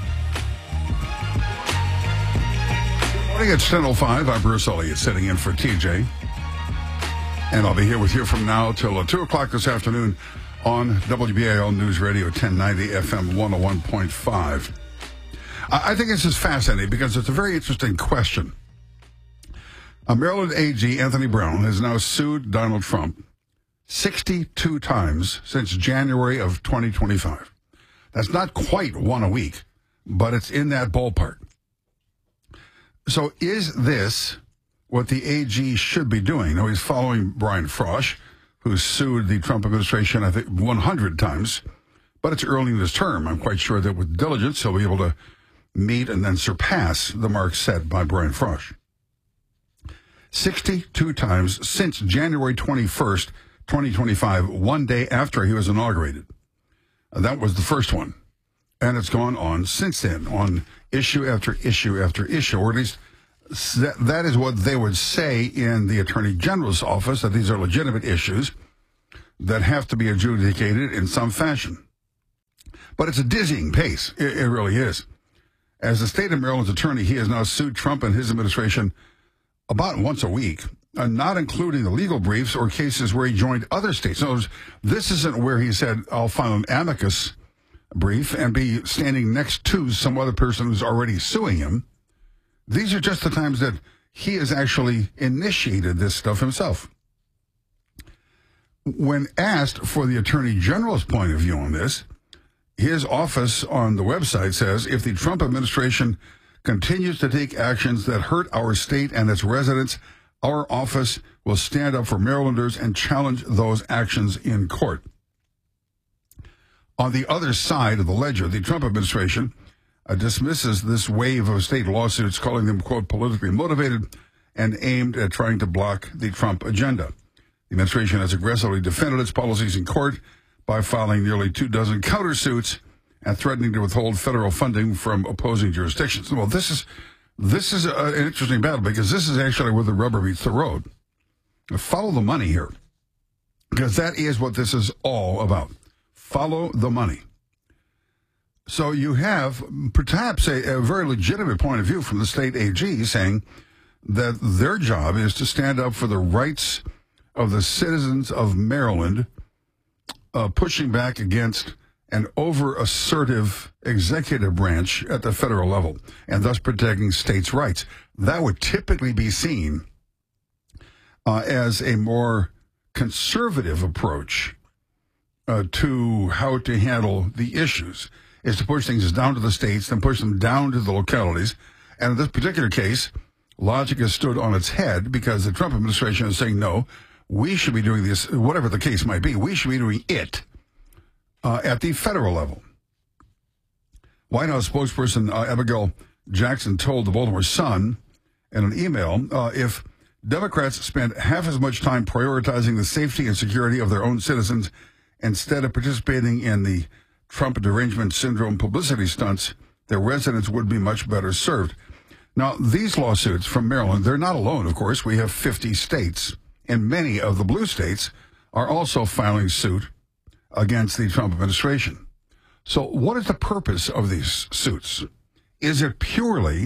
Morning, it's 10:05. I'm Bruce Elliott sitting in for TJ. And I'll be here with you from now till 2 o'clock this afternoon on WBAL News Radio 1090 FM 101.5. I think this is fascinating because it's a very interesting question. Maryland AG Anthony Brown has now sued Donald Trump 62 times since January of 2025. That's not quite one a week, but it's in that ballpark. So is this what the AG should be doing? Now, he's following Brian Frosch, who sued the Trump administration, I think, 100 times. But it's early in his term. I'm quite sure that with diligence, he'll be able to meet and then surpass the mark set by Brian Frosch. 62 times since January 21st, 2025, one day after he was inaugurated. That was the first one. And it's gone on since then, on issue after issue after issue, or at least that is what they would say in the Attorney General's office, that these are legitimate issues that have to be adjudicated in some fashion. But it's a dizzying pace. It really is. As the state of Maryland's attorney, he has now sued Trump and his administration about once a week, not including the legal briefs or cases where he joined other states. In other words, this isn't where he said, I'll file an amicus brief and be standing next to some other person who's already suing him. These are just the times that he has actually initiated this stuff himself. When asked for the Attorney General's point of view on this, his office on the website says, if the Trump administration continues to take actions that hurt our state and its residents, our office will stand up for Marylanders and challenge those actions in court. On the other side of the ledger, the Trump administration dismisses this wave of state lawsuits, calling them, quote, politically motivated and aimed at trying to block the Trump agenda. The administration has aggressively defended its policies in court by filing nearly 24 countersuits and threatening to withhold federal funding from opposing jurisdictions. Well, this is an interesting battle because this is actually where the rubber meets the road. Follow the money here, because that is what this is all about. Follow the money. So you have perhaps a very legitimate point of view from the state AG saying that their job is to stand up for the rights of the citizens of Maryland, pushing back against an over-assertive executive branch at the federal level, and thus protecting states' rights. That would typically be seen as a more conservative approach to how to handle the issues, is to push things down to the states, then push them down to the localities. And in this particular case, logic has stood on its head because the Trump administration is saying, no, we should be doing this, whatever the case might be, we should be doing it at the federal level. White House spokesperson Abigail Jackson told the Baltimore Sun in an email, if Democrats spend half as much time prioritizing the safety and security of their own citizens instead of participating in the Trump derangement syndrome publicity stunts, their residents would be much better served. Now, these lawsuits from Maryland, they're not alone, of course. We have 50 states, and many of the blue states are also filing suit against the Trump administration. So what is the purpose of these suits? Is it purely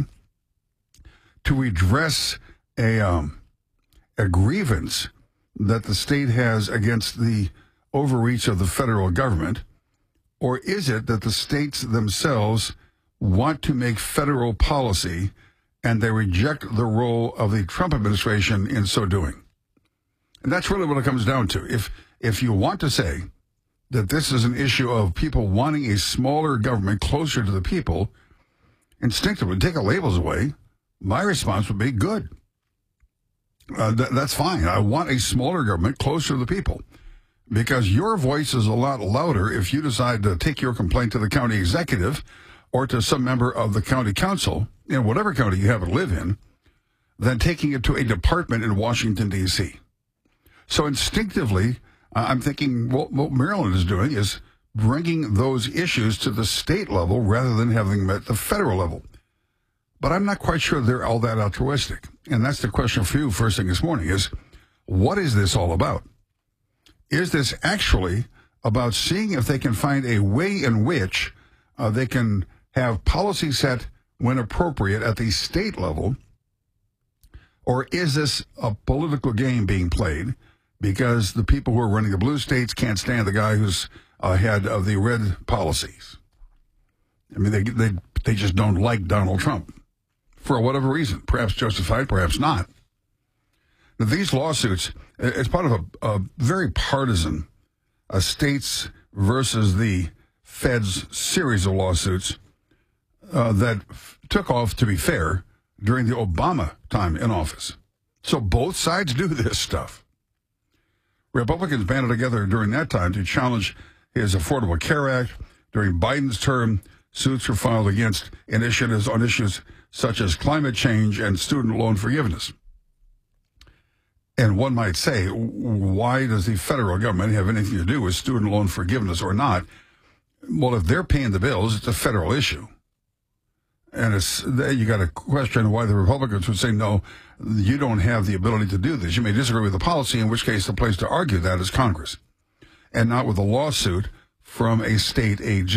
to redress a grievance that the state has against the overreach of the federal government? Or is it that the states themselves want to make federal policy and they reject the role of the Trump administration in so doing? And that's really what it comes down to. If you want to say that this is an issue of people wanting a smaller government closer to the people, instinctively take the labels away, my response would be good. That's fine. I want a smaller government closer to the people, because your voice is a lot louder if you decide to take your complaint to the county executive or to some member of the county council in whatever county you happen to live in than taking it to a department in Washington, D.C. So instinctively, I'm thinking what Maryland is doing is bringing those issues to the state level rather than having them at the federal level. But I'm not quite sure they're all that altruistic. And that's the question for you first thing this morning is, what is this all about? Is this actually about seeing if they can find a way in which they can have policy set when appropriate at the state level? Or is this a political game being played because the people who are running the blue states can't stand the guy who's ahead of the red policies? I mean, they They just don't like Donald Trump for whatever reason, perhaps justified, perhaps not. Now, these lawsuits, it's part of a very partisan states versus the Fed's series of lawsuits that took off, to be fair, during the Obama time in office. So both sides do this stuff. Republicans banded together during that time to challenge his Affordable Care Act. During Biden's term, suits were filed against initiatives on issues such as climate change and student loan forgiveness. And one might say, why does the federal government have anything to do with student loan forgiveness or not? Well, if they're paying the bills, it's a federal issue. And you got to question why the Republicans would say, no, you don't have the ability to do this. You may disagree with the policy, in which case the place to argue that is Congress, and not with a lawsuit from a state AG.